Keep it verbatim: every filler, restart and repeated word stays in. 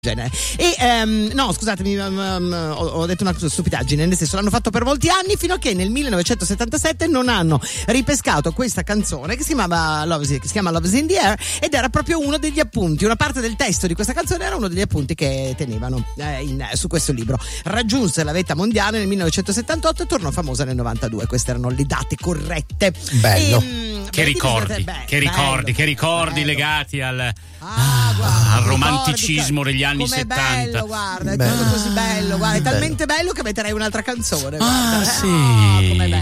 E ehm, no, scusatemi, um, ho, ho detto una stupidaggine, nel senso l'hanno fatto per molti anni fino a che nel millenovecentosettantasette non hanno ripescato questa canzone che si chiamava Love's, che si chiama Love's in the Air, ed era proprio uno degli appunti, una parte del testo di questa canzone era uno degli appunti che tenevano eh, in, su questo libro. Raggiunse la vetta mondiale nel millenovecentosettantotto e tornò famosa nel novantadue. Queste erano le date corrette. Bello. E, che, beh, ricordi, beh, che ricordi, bello, che ricordi bello. legati al, ah, guarda, al romanticismo ricordi, degli anni com'è settanta. Bello, guarda, è bello. tutto così bello, guarda, è Bello. talmente bello che metterei un'altra canzone. Ah, guarda. sì. Oh, com'è bello.